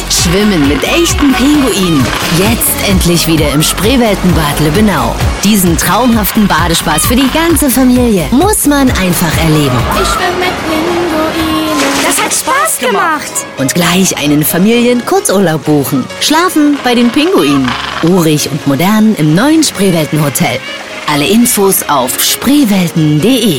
Schwimmen mit echten Pinguinen. Jetzt endlich wieder im Spreeweltenbad Lübbenau. Diesen traumhaften Badespaß für die ganze Familie muss man einfach erleben. Ich schwimme mit Pinguinen. Das hat Spaß gemacht. Und gleich einen Familien-Kurzurlaub buchen. Schlafen bei den Pinguinen. Urig und modern im neuen Spreeweltenhotel. Alle Infos auf spreewelten.de.